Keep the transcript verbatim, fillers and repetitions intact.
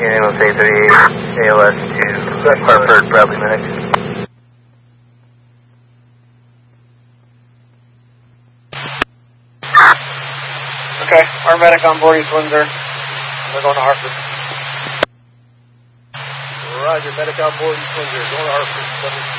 Animal say thirty-eight, A L S to Hartford, Bradley Medic. Okay, our medic on board East Windsor. We're going to Hartford. Roger, medic on board East Windsor, going to Hartford.